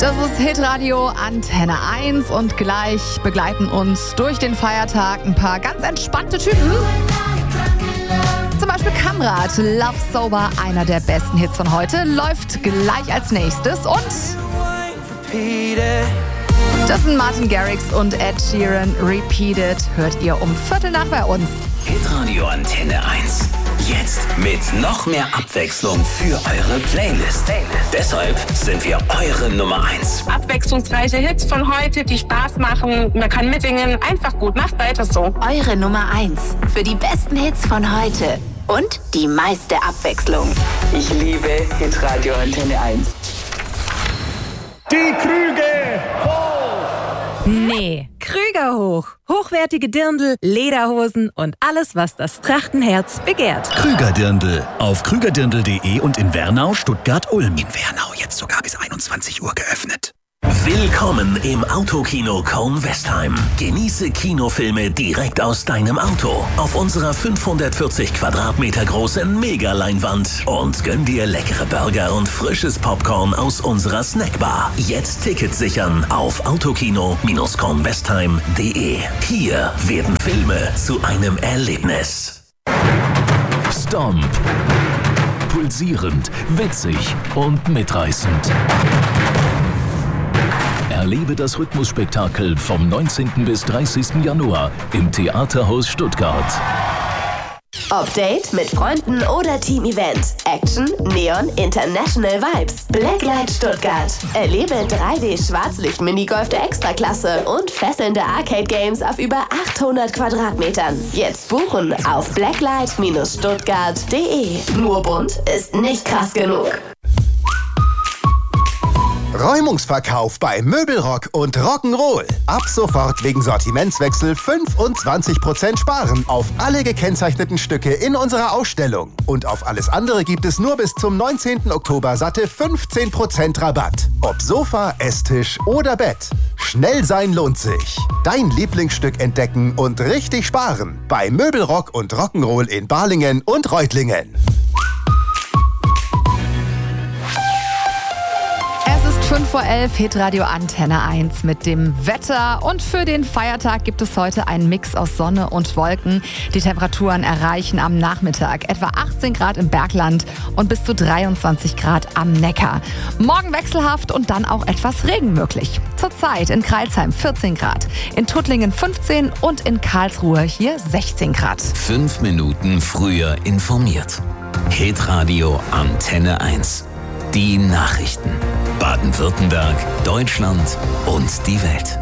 Das ist Hitradio Antenne 1 und gleich begleiten uns durch den Feiertag ein paar ganz entspannte Typen. Zum Beispiel Kamrat, Love Sober, einer der besten Hits von heute, läuft gleich als nächstes. Und das sind Martin Garrix und Ed Sheeran, Repeated, hört ihr um 13:15 bei uns. Hitradio Antenne 1. Jetzt mit noch mehr Abwechslung für eure Playlist. Deshalb sind wir eure Nummer 1. Abwechslungsreiche Hits von heute, die Spaß machen. Man kann mitsingen. Einfach gut. Macht weiter so. Eure Nummer 1 für die besten Hits von heute. Und die meiste Abwechslung. Ich liebe Hitradio Antenne 1. Die Krüge hoch! Nee, Krüger hoch. Hochwertige Dirndl, Lederhosen und alles, was das Trachtenherz begehrt. Krüger-Dirndl. Auf krügerdirndl.de und in Wernau, Stuttgart, Ulm. In Wernau jetzt sogar bis 21 Uhr geöffnet. Willkommen im Autokino Köln-Westheim. Genieße Kinofilme direkt aus deinem Auto auf unserer 540 Quadratmeter großen Mega-Leinwand und gönn dir leckere Burger und frisches Popcorn aus unserer Snackbar. Jetzt Tickets sichern auf autokino-köln-westheim.de. Hier werden Filme zu einem Erlebnis. Stomp. Pulsierend, witzig und mitreißend. Erlebe das Rhythmusspektakel vom 19. bis 30. Januar im Theaterhaus Stuttgart. Update mit Freunden oder Team-Event. Action, Neon, International Vibes. Blacklight Stuttgart. Erlebe 3D-Schwarzlicht-Minigolf der Extraklasse und fesselnde Arcade-Games auf über 800 Quadratmetern. Jetzt buchen auf blacklight-stuttgart.de. Nur bunt ist nicht krass genug. Räumungsverkauf bei Möbelrock und Rock'n'Roll. Ab sofort wegen Sortimentswechsel 25% sparen auf alle gekennzeichneten Stücke in unserer Ausstellung. Und auf alles andere gibt es nur bis zum 19. Oktober satte 15% Rabatt. Ob Sofa, Esstisch oder Bett. Schnell sein lohnt sich. Dein Lieblingsstück entdecken und richtig sparen. Bei Möbelrock und Rock'n'Roll in Balingen und Reutlingen. 5:11 Hitradio Antenne 1 mit dem Wetter. Und für den Feiertag gibt es heute einen Mix aus Sonne und Wolken. Die Temperaturen erreichen am Nachmittag etwa 18 Grad im Bergland und bis zu 23 Grad am Neckar. Morgen wechselhaft und dann auch etwas Regen möglich. Zurzeit in Crailsheim 14 Grad, in Tuttlingen 15 und in Karlsruhe hier 16 Grad. 5 Minuten früher informiert. Hitradio Antenne 1. Die Nachrichten. Baden-Württemberg, Deutschland und die Welt.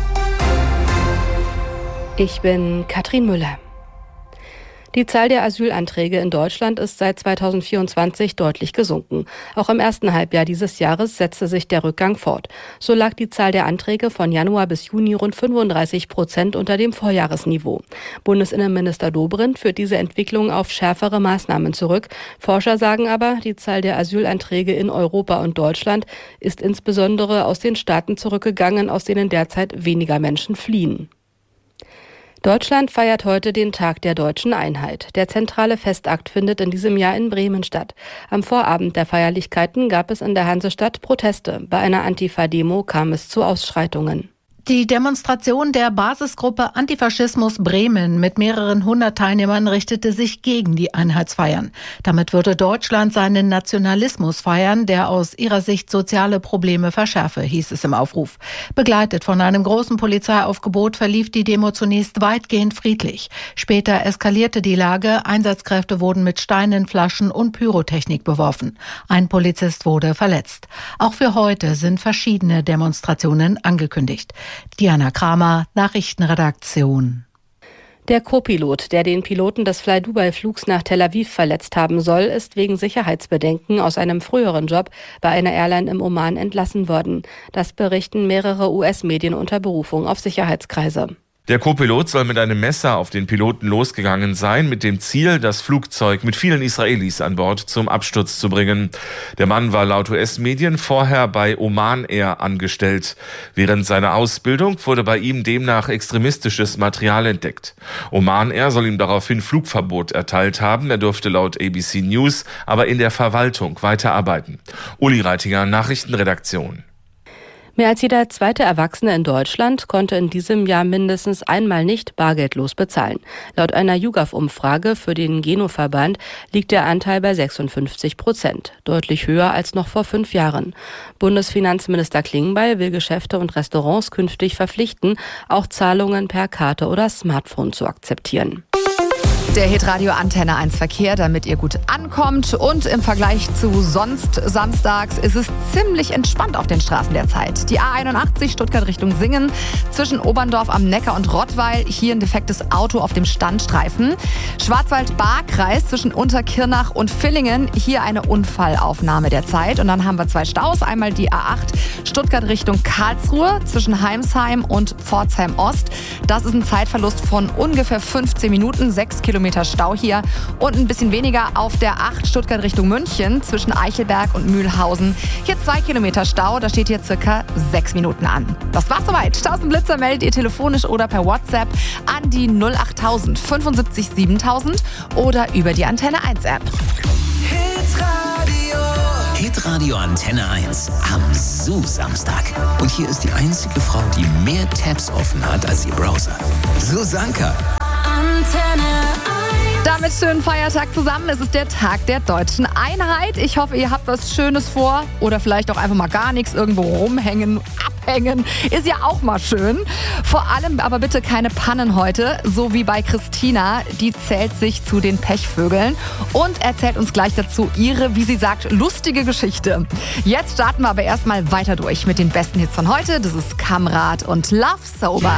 Ich bin Katrin Müller. Die Zahl der Asylanträge in Deutschland ist seit 2024 deutlich gesunken. Auch im ersten Halbjahr dieses Jahres setzte sich der Rückgang fort. So lag die Zahl der Anträge von Januar bis Juni rund 35% unter dem Vorjahresniveau. Bundesinnenminister Dobrindt führt diese Entwicklung auf schärfere Maßnahmen zurück. Forscher sagen aber, die Zahl der Asylanträge in Europa und Deutschland ist insbesondere aus den Staaten zurückgegangen, aus denen derzeit weniger Menschen fliehen. Deutschland feiert heute den Tag der Deutschen Einheit. Der zentrale Festakt findet in diesem Jahr in Bremen statt. Am Vorabend der Feierlichkeiten gab es in der Hansestadt Proteste. Bei einer Antifa-Demo kam es zu Ausschreitungen. Die Demonstration der Basisgruppe Antifaschismus Bremen mit mehreren hundert Teilnehmern richtete sich gegen die Einheitsfeiern. Damit würde Deutschland seinen Nationalismus feiern, der aus ihrer Sicht soziale Probleme verschärfe, hieß es im Aufruf. Begleitet von einem großen Polizeiaufgebot verlief die Demo zunächst weitgehend friedlich. Später eskalierte die Lage, Einsatzkräfte wurden mit Steinen, Flaschen und Pyrotechnik beworfen. Ein Polizist wurde verletzt. Auch für heute sind verschiedene Demonstrationen angekündigt. Diana Kramer, Nachrichtenredaktion. Der Co-Pilot, der den Piloten des Fly-Dubai-Flugs nach Tel Aviv verletzt haben soll, ist wegen Sicherheitsbedenken aus einem früheren Job bei einer Airline im Oman entlassen worden. Das berichten mehrere US-Medien unter Berufung auf Sicherheitskreise. Der Co-Pilot soll mit einem Messer auf den Piloten losgegangen sein, mit dem Ziel, das Flugzeug mit vielen Israelis an Bord zum Absturz zu bringen. Der Mann war laut US-Medien vorher bei Oman Air angestellt. Während seiner Ausbildung wurde bei ihm demnach extremistisches Material entdeckt. Oman Air soll ihm daraufhin Flugverbot erteilt haben. Er durfte laut ABC News aber in der Verwaltung weiterarbeiten. Uli Reitinger, Nachrichtenredaktion. Mehr als jeder zweite Erwachsene in Deutschland konnte in diesem Jahr mindestens einmal nicht bargeldlos bezahlen. Laut einer YouGov-Umfrage für den Geno-Verband liegt der Anteil bei 56%, deutlich höher als noch vor 5 Jahren. Bundesfinanzminister Klingbeil will Geschäfte und Restaurants künftig verpflichten, auch Zahlungen per Karte oder Smartphone zu akzeptieren. Der Hitradio Antenne 1 Verkehr, damit ihr gut ankommt. Und im Vergleich zu sonst samstags ist es ziemlich entspannt auf den Straßen derzeit. Die A81 Stuttgart Richtung Singen, zwischen Oberndorf am Neckar und Rottweil. Hier ein defektes Auto auf dem Standstreifen. Schwarzwald-Baar-Kreis zwischen Unterkirnach und Villingen. Hier eine Unfallaufnahme derzeit. Und dann haben wir 2 Staus. Einmal die A8 Stuttgart Richtung Karlsruhe zwischen Heimsheim und Pforzheim Ost. Das ist ein Zeitverlust von ungefähr 15 Minuten, 6 Kilometer Stau hier und ein bisschen weniger auf der 8 Stuttgart Richtung München zwischen Eichelberg und Mühlhausen. Hier 2 Kilometer Stau, da steht hier circa 6 Minuten an. Das war's soweit. Staus und Blitzer meldet ihr telefonisch oder per WhatsApp an die 08000 75 7000 oder über die Antenne 1 App. Hitradio Antenne 1 am Samstag. Und hier ist die einzige Frau, die mehr Tabs offen hat als ihr Browser. Susanka. Antenne 1. Damit schönen Feiertag zusammen. Es ist der Tag der deutschen Einheit. Ich hoffe, ihr habt was Schönes vor oder vielleicht auch einfach mal gar nichts, irgendwo rumhängen, abhängen. Ist ja auch mal schön. Vor allem aber bitte keine Pannen heute, so wie bei Christina. Die zählt sich zu den Pechvögeln und erzählt uns gleich dazu ihre, wie sie sagt, lustige Geschichte. Jetzt starten wir aber erstmal weiter durch mit den besten Hits von heute. Das ist Kamrat und Love Sober.